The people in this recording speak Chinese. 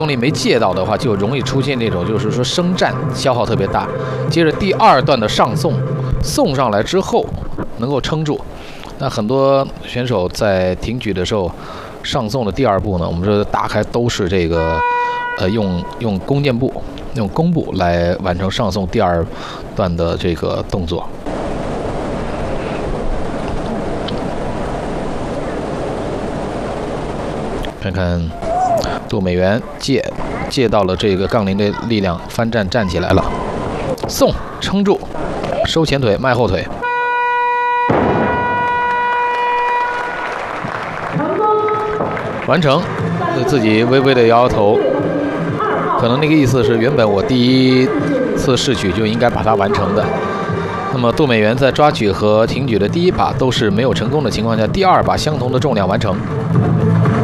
动力没借到的话，就容易出现那种就是说升站消耗特别大。接着第2段的上送，送上来之后能够撑住。那很多选手在挺举的时候，上送的第2步呢，我们说打开都是这个用弓箭步、用弓步来完成上送第2段的这个动作。看看杜美元借到了这个杠铃的力量，翻站站起来了，送撑住，收前腿，迈后腿。完成，自己微微的摇摇头，可能那个意思是原本我第1次试举就应该把它完成的。那么杜美元在抓举和挺举的第1把都是没有成功的情况下，第2把相同的重量完成。